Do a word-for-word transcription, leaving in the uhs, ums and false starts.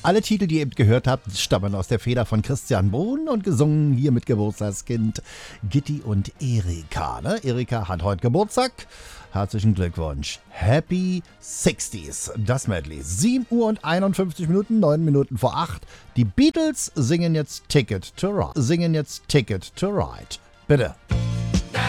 Alle Titel, die ihr eben gehört habt, stammen aus der Feder von Christian Bohn und gesungen hier mit Geburtstagskind Gitti und Erika. Ne? Erika hat heute Geburtstag. Herzlichen Glückwunsch. Happy sechziges. Das Medley. sieben Uhr und einundfünfzig Minuten, neun Minuten vor acht. Die Beatles singen jetzt Ticket to Ride. Singen jetzt Ticket to Ride. Bitte.